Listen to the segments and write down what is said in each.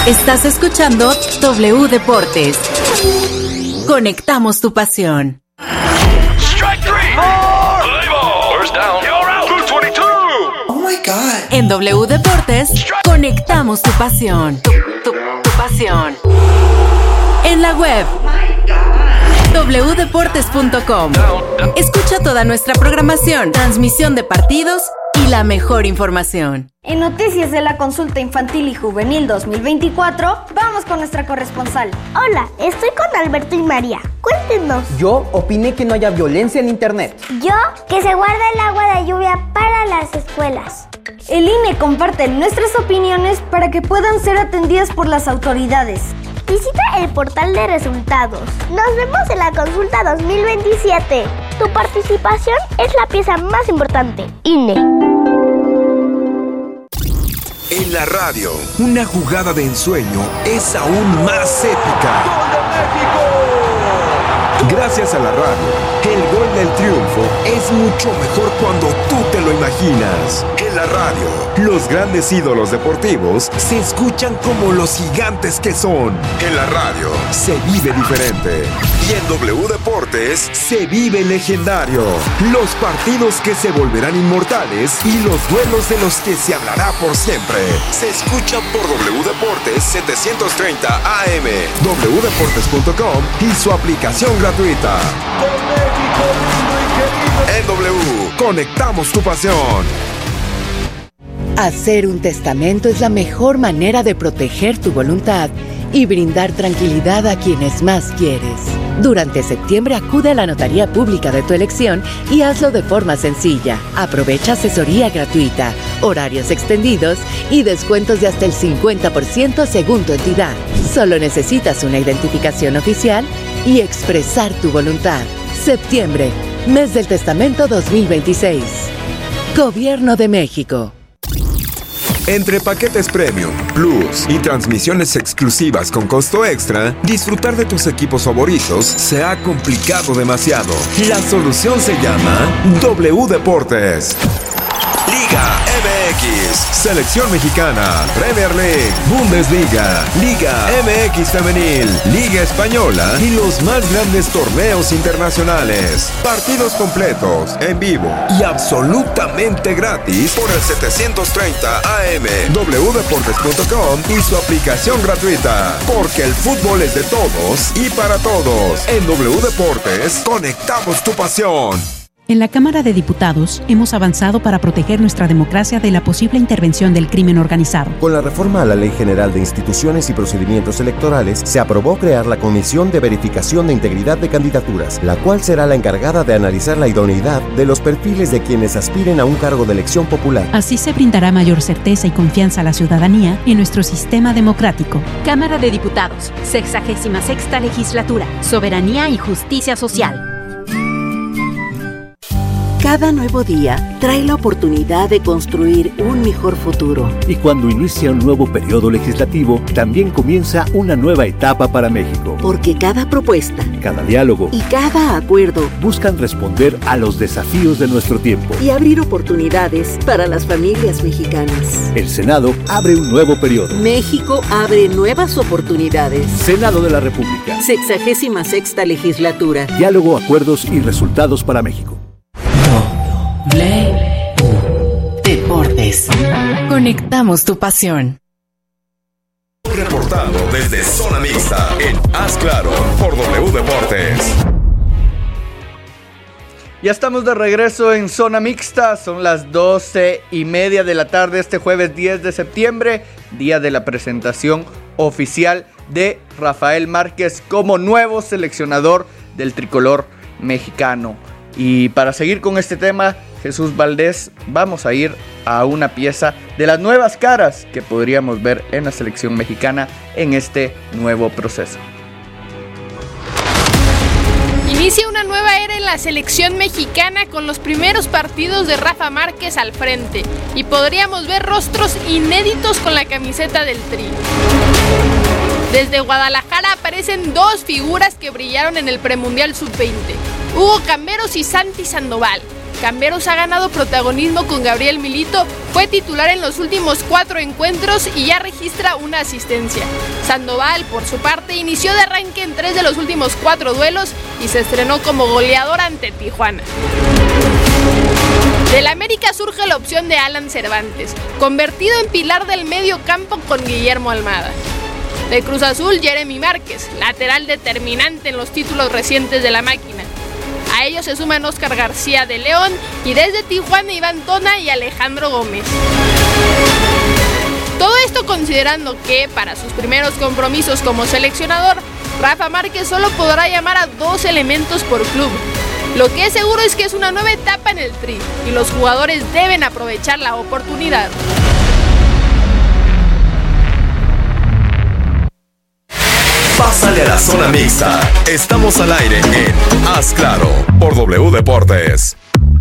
Estás escuchando W Deportes. Conectamos tu pasión. Strike three. First down. You're out. 222. Oh my God. En W Deportes, conectamos tu pasión. Tu pasión. En la web. wdeportes.com. Escucha toda nuestra programación, transmisión de partidos y la mejor información. En Noticias de la Consulta Infantil y Juvenil 2024, vamos con nuestra corresponsal. Hola, estoy con Alberto y María. Cuéntenos. Yo opiné que no haya violencia en internet. Yo, que se guarda el agua de lluvia para las escuelas. El INE comparte nuestras opiniones para que puedan ser atendidas por las autoridades. Visita el portal de resultados. Nos vemos en la consulta 2027. Tu participación es la pieza más importante. INE. En la radio, una jugada de ensueño es aún más épica. ¡Gol de México! Gracias a la radio, el gol del triunfo es mucho mejor cuando tú te lo imaginas. En la radio, los grandes ídolos deportivos se escuchan como los gigantes que son. En la radio, se vive diferente. Y en W Deportes, se vive legendario. Los partidos que se volverán inmortales y los duelos de los que se hablará por siempre. Se escuchan por W Deportes 730 AM, wdeportes.com y su aplicación gratuita. En W, conectamos tu pasión. Hacer un testamento es la mejor manera de proteger tu voluntad y brindar tranquilidad a quienes más quieres. Durante septiembre acude a la notaría pública de tu elección y hazlo de forma sencilla. Aprovecha asesoría gratuita, horarios extendidos y descuentos de hasta el 50% según tu entidad. Solo necesitas una identificación oficial y expresar tu voluntad. Septiembre, mes del testamento 2026. Gobierno de México. Entre paquetes premium, plus y transmisiones exclusivas con costo extra, disfrutar de tus equipos favoritos se ha complicado demasiado. La solución se llama W Deportes. Liga MX, Selección Mexicana, Premier League, Bundesliga, Liga MX Femenil, Liga Española y los más grandes torneos internacionales. Partidos completos, en vivo y absolutamente gratis por el 730 AM, wdeportes.com y su aplicación gratuita. Porque el fútbol es de todos y para todos. En W Deportes, conectamos tu pasión. En la Cámara de Diputados hemos avanzado para proteger nuestra democracia de la posible intervención del crimen organizado. Con la reforma a la Ley General de Instituciones y Procedimientos Electorales, se aprobó crear la Comisión de Verificación de Integridad de Candidaturas, la cual será la encargada de analizar la idoneidad de los perfiles de quienes aspiren a un cargo de elección popular. Así se brindará mayor certeza y confianza a la ciudadanía en nuestro sistema democrático. Cámara de Diputados, 66ª Legislatura, Soberanía y Justicia Social. Cada nuevo día trae la oportunidad de construir un mejor futuro. Y cuando inicia un nuevo periodo legislativo, también comienza una nueva etapa para México. Porque cada propuesta, cada diálogo y cada acuerdo buscan responder a los desafíos de nuestro tiempo y abrir oportunidades para las familias mexicanas. El Senado abre un nuevo periodo. México abre nuevas oportunidades. Senado de la República. 66ª Legislatura. Diálogo, acuerdos y resultados para México. Deportes. Conectamos tu pasión. Reportado desde Zona Mixta en Haz Claro por W Deportes. Ya estamos de regreso en Zona Mixta, son las 12:30 de la tarde este jueves 10 de septiembre, día de la presentación oficial de Rafael Márquez como nuevo seleccionador del tricolor mexicano. Y para seguir con este tema, Jesús Valdés, vamos a ir a una pieza de las nuevas caras que podríamos ver en la selección mexicana en este nuevo proceso. Inicia una nueva era en la selección mexicana con los primeros partidos de Rafa Márquez al frente y podríamos ver rostros inéditos con la camiseta del Tri. Desde Guadalajara aparecen dos figuras que brillaron en el premundial sub-20, Hugo Camberos y Santi Sandoval. Camberos ha ganado protagonismo con Gabriel Milito, fue titular en los últimos 4 encuentros y ya registra una asistencia. Sandoval, por su parte, inició de arranque en 3 de los últimos 4 duelos y se estrenó como goleador ante Tijuana. Del América surge la opción de Alan Cervantes, convertido en pilar del medio campo con Guillermo Almada. De Cruz Azul, Jeremy Márquez, lateral determinante en los títulos recientes de la máquina. A ellos se suman Óscar García de León y desde Tijuana Iván Tona y Alejandro Gómez. Todo esto considerando que para sus primeros compromisos como seleccionador, Rafa Márquez solo podrá llamar a 2 elementos por club. Lo que es seguro es que es una nueva etapa en el Tri y los jugadores deben aprovechar la oportunidad. Pásale a la zona mixta. Estamos al aire en Haz Claro por W Deportes.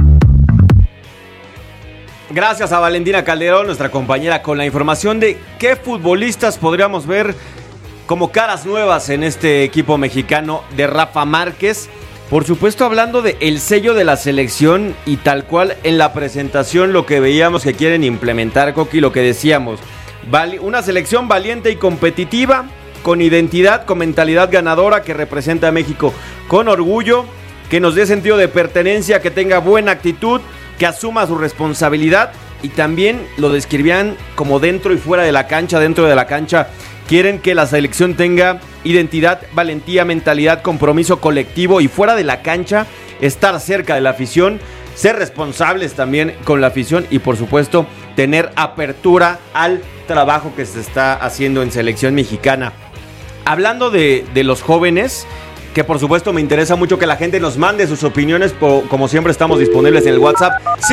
Gracias a Valentina Calderón, nuestra compañera, con la información de qué futbolistas podríamos ver como caras nuevas en este equipo mexicano de Rafa Márquez. Por supuesto, hablando de el sello de la selección y tal cual en la presentación lo que veíamos que quieren implementar, Coqui, lo que decíamos. Una selección valiente y competitiva, con identidad, con mentalidad ganadora, que representa a México con orgullo, que nos dé sentido de pertenencia, que tenga buena actitud, que asuma su responsabilidad, y también lo describían como dentro y fuera de la cancha. Dentro de la cancha quieren que la selección tenga identidad, valentía, mentalidad, compromiso colectivo, y fuera de la cancha estar cerca de la afición, ser responsables también con la afición y por supuesto tener apertura al trabajo que se está haciendo en selección mexicana. Hablando de los jóvenes, que por supuesto me interesa mucho que la gente nos mande sus opiniones, como siempre estamos disponibles en el WhatsApp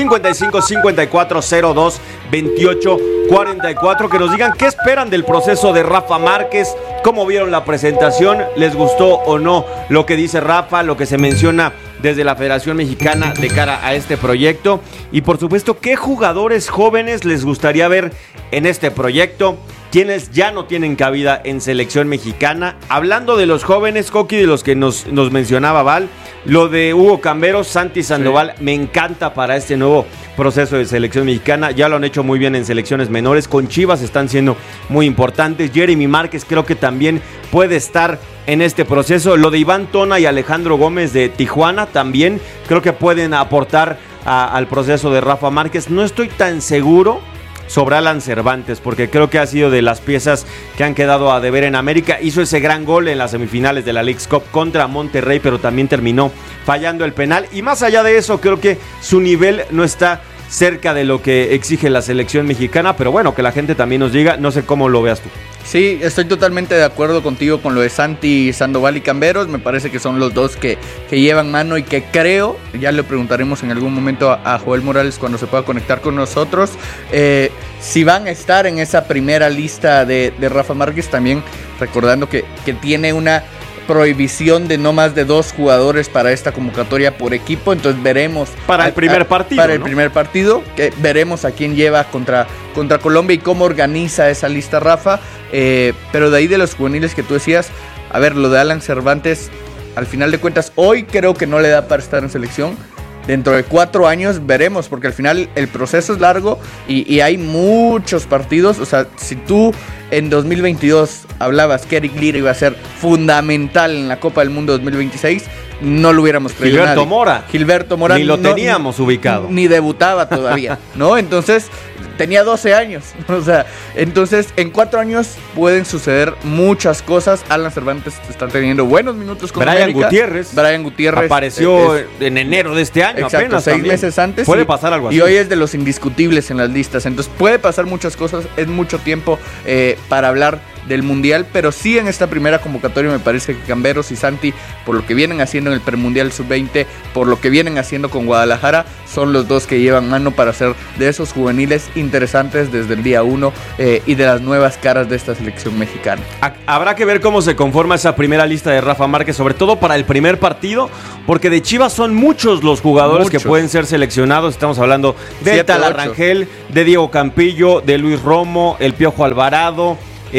55 54 02 28 44, que nos digan qué esperan del proceso de Rafa Márquez, cómo vieron la presentación, les gustó o no lo que dice Rafa, lo que se menciona desde la Federación Mexicana de cara a este proyecto, y por supuesto qué jugadores jóvenes les gustaría ver en este proyecto, quienes ya no tienen cabida en selección mexicana. Hablando de los jóvenes, Coqui, de los que nos mencionaba Val, lo de Hugo Camberos, Santi Sandoval, sí, me encanta para este nuevo proceso de selección mexicana. Ya lo han hecho muy bien en selecciones menores, con Chivas están siendo muy importantes. Jeremy Márquez creo que también puede estar en este proceso. Lo de Iván Tona y Alejandro Gómez de Tijuana también creo que pueden aportar al proceso de Rafa Márquez. No estoy tan seguro sobre Alan Cervantes, porque creo que ha sido de las piezas que han quedado a deber en América. Hizo ese gran gol en las semifinales de la Leagues Cup contra Monterrey, pero también terminó fallando el penal. Y más allá de eso, creo que su nivel no está cerca de lo que exige la selección mexicana, pero bueno, que la gente también nos diga, no sé cómo lo veas tú. Sí, estoy totalmente de acuerdo contigo con lo de Santi Sandoval y Camberos. Me parece que son los dos que llevan mano y que creo, ya le preguntaremos en algún momento a Joel Morales cuando se pueda conectar con nosotros, si van a estar en esa primera lista de Rafa Márquez, también recordando que tiene una prohibición de no más de 2 jugadores para esta convocatoria por equipo, entonces veremos para el primer partido, para el primer partido, que veremos a quién lleva contra Colombia y cómo organiza esa lista Rafa, pero de ahí de los juveniles que tú decías, a ver, lo de Alan Cervantes, al final de cuentas hoy creo que no le da para estar en selección. Dentro de 4 años veremos, porque al final el proceso es largo y hay muchos partidos. O sea, si tú en 2022 hablabas que Eric Lira iba a ser fundamental en la Copa del Mundo 2026, no lo hubiéramos creído. Gilberto Mora ni lo teníamos ubicado, ni debutaba todavía, ¿no? Entonces tenía 12 años, o sea, entonces en 4 años pueden suceder muchas cosas. Alan Cervantes está teniendo buenos minutos con Brian América. Brian Gutiérrez apareció en enero de este año, exacto, apenas 6 también. meses antes. Puede pasar algo así. Y hoy es de los indiscutibles en las listas, entonces puede pasar muchas cosas, es mucho tiempo para hablar del Mundial, pero sí en esta primera convocatoria me parece que Camberos y Santi, por lo que vienen haciendo en el premundial sub-20, por lo que vienen haciendo con Guadalajara, son los dos que llevan mano para ser de esos juveniles interesantes desde el día 1 y de las nuevas caras de esta selección mexicana. Habrá que ver cómo se conforma esa primera lista de Rafa Márquez, sobre todo para el primer partido, porque de Chivas son muchos los jugadores que pueden ser seleccionados. Estamos hablando de Tala Rangel, de Diego Campillo, de Luis Romo, el Piojo Alvarado.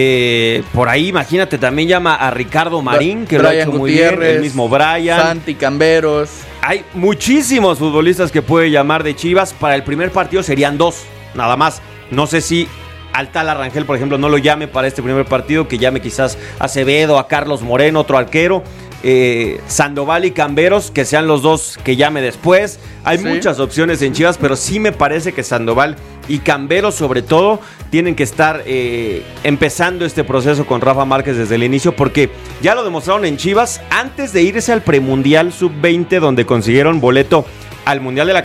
Por ahí, imagínate, también llama a Ricardo Marín, que lo ha hecho muy bien, el mismo Brian, Santi, Camberos, hay muchísimos futbolistas que puede llamar de Chivas. Para el primer partido serían 2, nada más. No sé si al Tala Rangel, por ejemplo, no lo llame para este primer partido, que llame quizás a Acevedo, a Carlos Moreno, otro arquero, Sandoval y Camberos, que sean los 2 que llame después. Hay muchas opciones en Chivas, pero sí me parece que Sandoval y Camberos sobre todo tienen que estar empezando este proceso con Rafa Márquez desde el inicio, porque ya lo demostraron en Chivas antes de irse al premundial sub-20, donde consiguieron boleto al Mundial de la